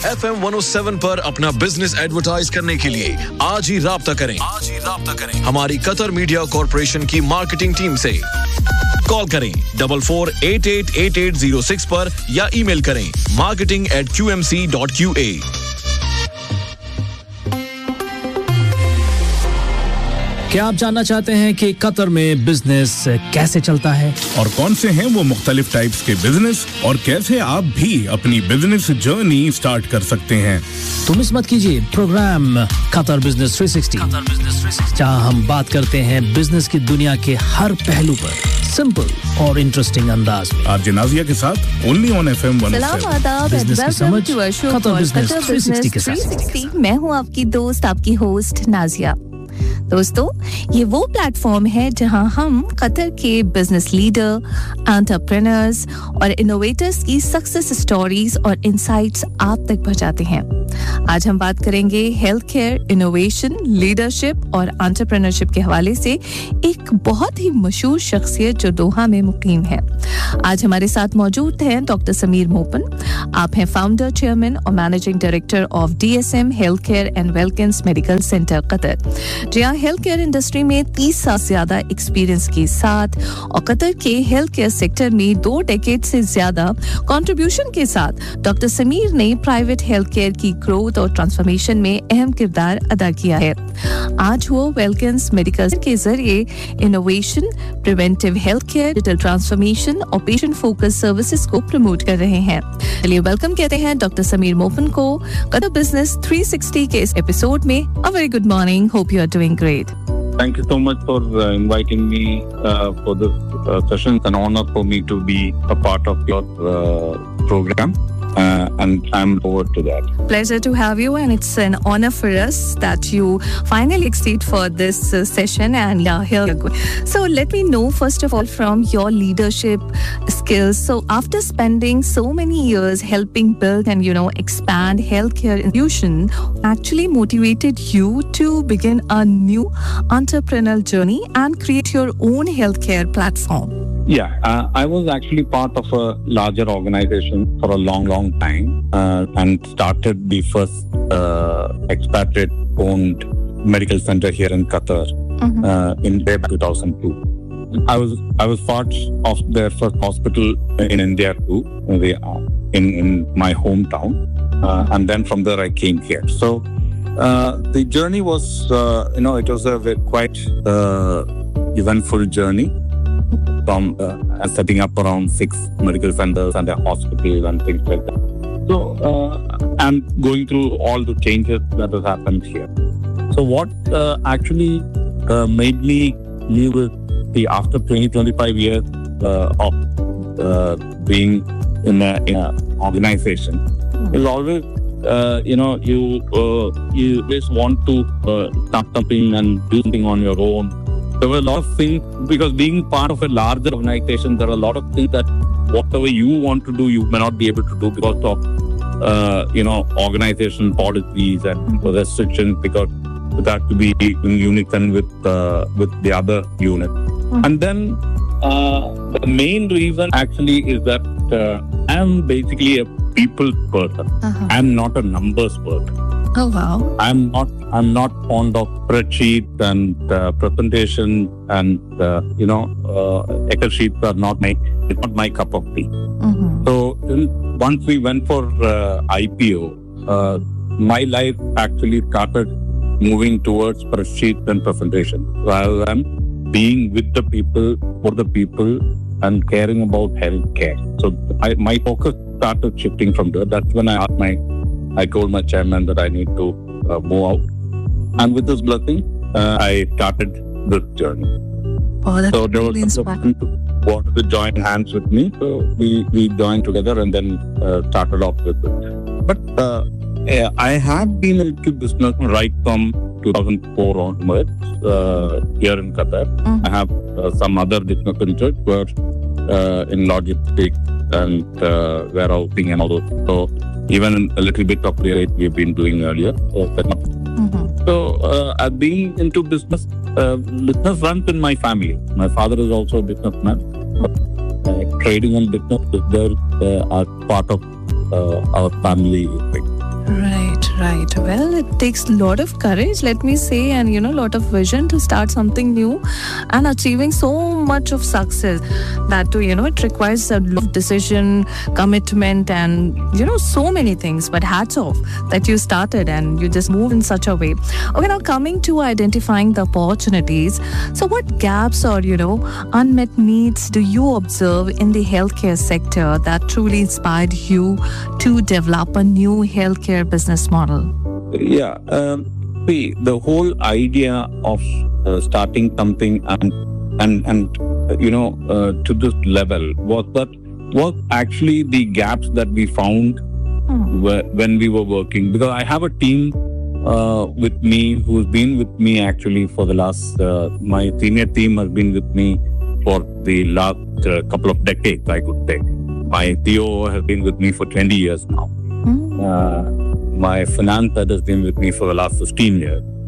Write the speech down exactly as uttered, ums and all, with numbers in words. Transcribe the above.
F M one oh seven पर अपना business advertise करने के लिए आज ही राब्ता करें आज ही राब्ता करें हमारी कतर मीडिया कॉर्पोरेशन की मार्केटिंग टीम से कॉल करें double four eight eight eight eight zero six पर या ईमेल करें marketing eight Q M C dot Q A. क्या आप जानना चाहते हैं कि कतर में बिजनेस कैसे चलता है और कौन से हैं वो मुख्तलिफ टाइप्स के बिजनेस और कैसे आप भी अपनी बिजनेस जर्नी स्टार्ट कर सकते हैं? तो मिस मत कीजिए programme Qatar business three sixty, जहां हम बात करते हैं बिजनेस की दुनिया के हर पहलू पर सिंपल और इंटरेस्टिंग अंदाज में। आरजे नाज़िया के साथ only on F M one oh seven। Business की समझ कतर बिजनेस थ्री सिक्सटी के साथ। मैं हूं आपकी दोस्त, आपकी होस्ट नाज़िया। दोस्तों, ये वो प्लेटफॉर्म है जहां हम कतर के बिजनेस लीडर, एंटरप्रेन्योर्स और इनोवेटर्स की सक्सेस स्टोरीज और इनसाइट्स आप तक पहुंचाते हैं। आज हम बात करेंगे हेल्थ केयर, इनोवेशन, लीडरशिप और एंटरप्रेन्योरशिप के हवाले से एक बहुत ही मशहूर शख्सियत जो दोहा में मुकीम है। आज हमारे साथ मौजूद हैं डॉक्टर समीर मोपन। आप हैं फाउंडर, चेयरमैन और managing director of D S M health care and वेलकिंस medical centre Qatar, जहां हेल्थ केयर इंडस्ट्री में तीस साल से ज्यादा एक्सपीरियंस के साथ और कतर के हेल्थ केयर सेक्टर में दो डेकेड से ज्यादा कंट्रीब्यूशन के साथ डॉक्टर समीर ने प्राइवेट हेल्थ केयर की ग्रोथ और ट्रांसफॉर्मेशन में अहम किरदार अदा किया है। आज वो वेलकिंस मेडिकल के जरिए innovation, preventive health care, digital transformation और पेशेंट फोकस सर्विसेज को प्रमोट कर रहे हैं। चलिए वेलकम कहते हैं डॉक्टर समीर मोपन को कतर बिजनेस थ्री सिक्सटी के इस एपिसोड में। A very good morning, hope you are doing great. Thank you so much for uh, inviting me uh, for this uh, session. It's an honor for me to be a part of your uh, program. Uh, and I'm forward to that. Pleasure to have you, and it's an honor for us that you finally exceed for this uh, session. And uh, here you go. So let me know first of all from your leadership skills. So after spending so many years helping build and you know expand healthcare institution, actually motivated you to begin a new entrepreneurial journey and create your own healthcare platform. Yeah, uh, I was actually part of a larger organization for a long, long time uh, and started the first uh, expatriate-owned medical center here in Qatar mm-hmm. uh, in two thousand two. I was I was part of their first hospital in India too, in in my hometown, uh, and then from there I came here. So uh, the journey was, uh, you know, it was a very, quite uh, eventful journey. From uh, setting up around six medical centers and a hospital and things like that. So, uh, and going through all the changes that has happened here. So, what uh, actually uh, made me leave the after twenty, twenty-five years uh, of uh, being in a, in a organization mm-hmm. is always, uh, you know, you uh, you always want to uh, start something and do something on your own. There were a lot of things, because being part of a larger organization, there are a lot of things that whatever you want to do, you may not be able to do because of, uh, you know, organization policies and restrictions, because it has to be in unison with uh, with the other unit. Mm-hmm. And then uh, the main reason actually is that uh, I'm basically a people person. Uh-huh. I'm not a numbers person. Oh wow! I'm not. I'm not fond of spreadsheets and uh, presentation, and uh, you know, uh, Excel sheets are not my. It's not my cup of tea. Mm-hmm. So once we went for uh, I P O, uh, my life actually started moving towards spreadsheets and presentation rather than being with the people, for the people, and caring about healthcare. So I, my focus started shifting from there. That's when I asked my. I told my chairman that I need to uh, move out. And with this blessing, uh, I started this journey. Oh, that's so there really was someone who wanted to join hands with me. So we, we joined together and then uh, started off with it. But uh, yeah, I have been into business right from two thousand four onwards uh, here in Qatar. Mm-hmm. I have uh, some other business ventures were uh, in logistics and uh, warehousing and all those. So even a little bit of real estate we've been doing earlier. Mm-hmm. So uh, I've been into business. Uh, business runs in my family. My father is also a businessman. Uh, trading and business is there uh, as part of uh, our family. Right, right. Well, it takes a lot of courage, let me say, and you know, a lot of vision to start something new and achieving so much of success. That too, you know, it requires a lot of decision, commitment, and you know, so many things. But hats off that you started and you just move in such a way. Okay, now coming to identifying the opportunities. So, what gaps or you know, unmet needs do you observe in the healthcare sector that truly inspired you to develop a new healthcare business model? Yeah, um, see, the whole idea of uh, starting something and and and uh, you know uh, to this level was that was actually the gaps that we found hmm. wh- when we were working. Because I have a team uh, with me who's been with me actually for the last. Uh, my senior team has been with me for the last uh, couple of decades, I could say. My C O O has been with me for twenty years now. Hmm. Uh, My finance head has been with me for the last fifteen years.